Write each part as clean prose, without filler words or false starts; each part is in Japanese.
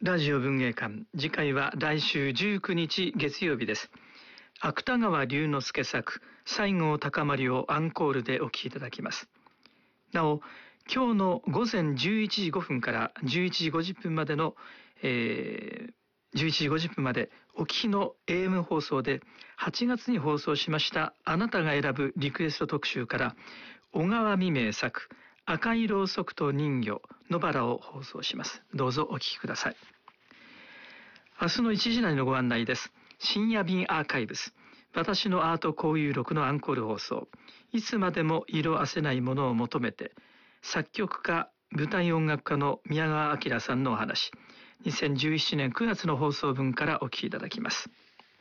ラジオ文芸館、次回は来週19日月曜日です。芥川龍之介作西郷隆盛をアンコールでお聞きいただきます。なお、今日の午前11時5分から11時50分までの、11時50分までお聞きの AM 放送で8月に放送しましたあなたが選ぶリクエスト特集から小川未明作赤いろうそくと人魚野原を放送します。どうぞお聞きください。明日の1時台のご案内です。深夜便アーカイブス、私のアート交友録のアンコール放送、いつまでも色褪せないものを求めて、作曲家舞台音楽家の宮川明さんのお話、2017年9月の放送分からお聞きいただきます。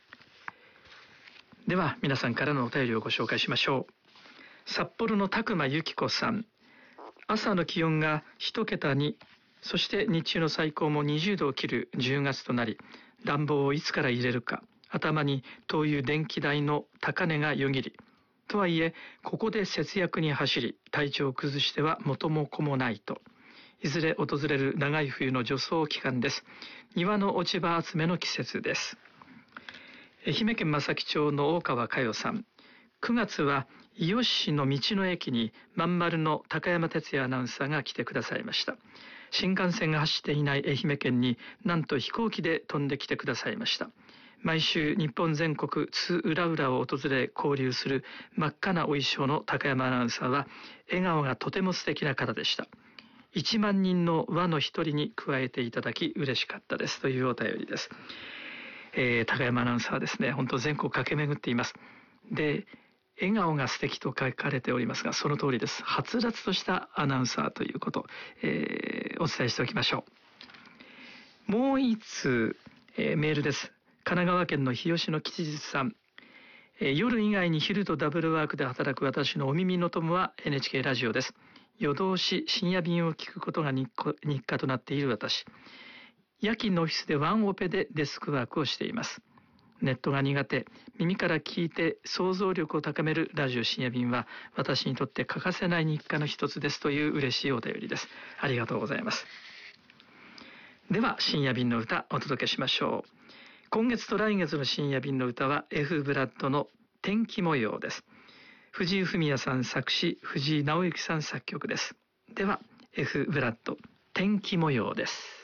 では皆さんからのお便りをご紹介しましょう。札幌の拓磨由紀子さん、朝の気温が1桁に、そして日中の最高も20度を切る10月となり、暖房をいつから入れるか、頭に灯油電気代の高値がよぎり、とはいえここで節約に走り体調を崩しては元も子もないと、いずれ訪れる長い冬の除草期間です。庭の落ち葉集めの季節です。愛媛県正木町の大川佳代さん、9月は伊予市の道の駅にまんまるの高山哲也アナウンサーが来てくださいました。新幹線が走っていない愛媛県になんと飛行機で飛んできてくださいました。毎週日本全国津浦々を訪れ交流する真っ赤なお衣装の高山アナウンサーは笑顔がとても素敵な方でした。1万人の輪の一人に加えていただき嬉しかったですというお便りです。高山アナウンサーはですね、本当全国駆け巡っています。で、笑顔が素敵と書かれておりますが、その通りです。はつらつとしたアナウンサーということ、お伝えしておきましょう。もう一通、メールです。神奈川県の日吉の吉日さん、夜以外に昼とダブルワークで働く私のお耳の友は NHK ラジオです。夜通し深夜便を聞くことが日課となっている私、夜勤のオフィスでワンオペでデスクワークをしています。ネットが苦手、耳から聞いて想像力を高めるラジオ深夜便は私にとって欠かせない日課の一つですという嬉しいお便りです。ありがとうございます。では深夜便の歌お届けしましょう。今月と来月の深夜便の歌は F ブラッドの天気模様です。藤井フミヤさん作詞、藤井直之さん作曲です。では F ブラッド天気模様です。